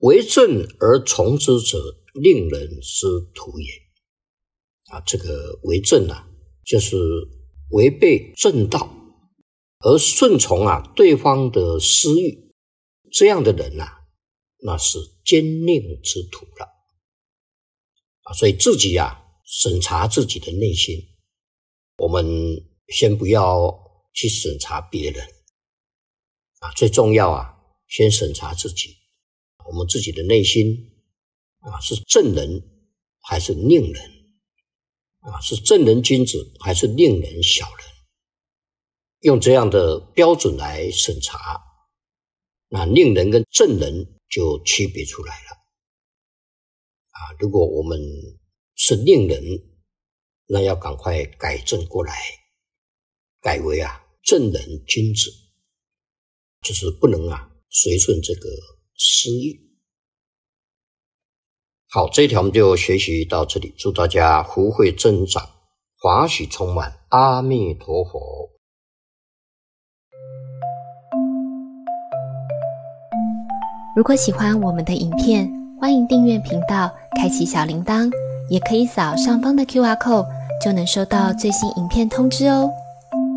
为政而从之者，令人之徒也。这个为政就是违背正道而顺从对方的私欲，这样的人那是奸佞之徒了。所以自己审查自己的内心，我们先不要去审查别人最重要先审查自己，我们自己的内心是正人还是佞人是正人君子还是佞人小人，用这样的标准来审查，那佞人跟正人就区别出来了如果我们是佞人，那要赶快改正过来，改为正人君子，就是不能随顺这个私欲。好，这一条我们就学习到这里，祝大家福慧增长，法喜充满，阿弥陀佛。 如果喜欢我们的影片，欢迎订阅频道，开启小铃铛，也可以扫上方的 QR code， 就能收到最新影片通知哦。